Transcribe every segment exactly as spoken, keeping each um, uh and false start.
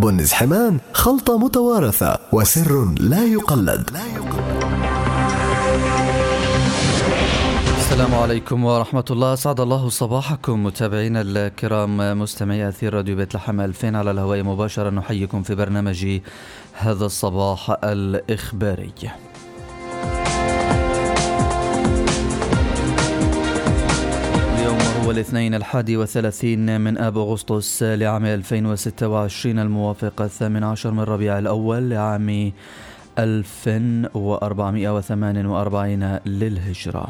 بنز حمان خلطة متوارثة وسر لا يقلد. السلام عليكم ورحمة الله، سعد الله صباحكم متابعينا الكرام، مستمعي أثير راديو بيت لحم ألفين على الهواء مباشرة. نحييكم في برنامج هذا الصباح الإخباري. اليوم هو الاثنين الحادي والثلاثين من آب أغسطس لعام ألفين وستة وعشرين، الموافق الثامن عشر من ربيع الأول لعام ألف وأربعمائة وثمانية وأربعين للهجرة.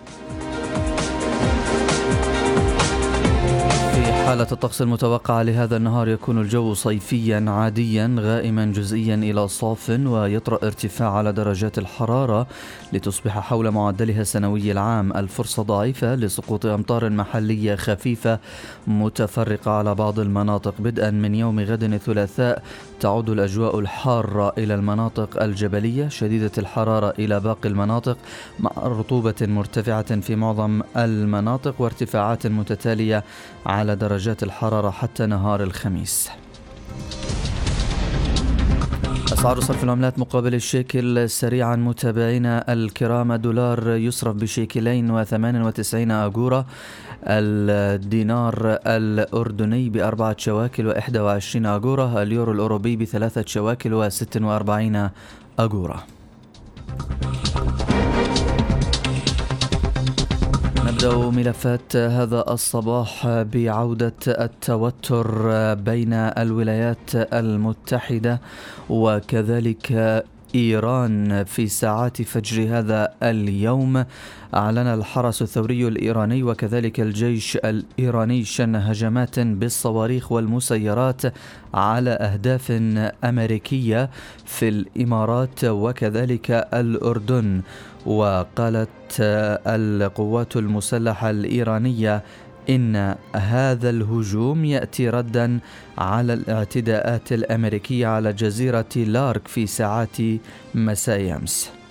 حالة الطقس المتوقعة لهذا النهار: يكون الجو صيفيا عاديا غائما جزئيا إلى صاف، ويطرأ ارتفاع على درجات الحرارة لتصبح حول معدلها السنوي العام. الفرصة ضعيفة لسقوط أمطار محلية خفيفة متفرقة على بعض المناطق. بدءا من يوم غد الثلاثاء تعود الأجواء الحارة إلى المناطق الجبلية، شديدة الحرارة إلى باقي المناطق، مع رطوبة مرتفعة في معظم المناطق وارتفاعات متتالية على درجات الحرارة حتى نهار الخميس. أسعار صرف العملات مقابل الشيكل سريعا متابعينا الكرام: الدولار يصرف بشيكلين وثمان وتسعين أغورة، الدينار الأردني بأربعة شواكل وإحدى وعشرين أغورة، اليورو الأوروبي بثلاثة شواكل وست وأربعين أغورة. نبدأ ملفات هذا الصباح بعودة التوتر بين الولايات المتحدة وكذلك إيران. في ساعات فجر هذا اليوم أعلن الحرس الثوري الإيراني وكذلك الجيش الإيراني شن هجمات بالصواريخ والمسيرات على أهداف أمريكية في الإمارات وكذلك الأردن. وقالت القوات المسلحة الإيرانية إن هذا الهجوم يأتي ردا على الاعتداءات الأمريكية على جزيرة لارك في ساعات مساء أمس.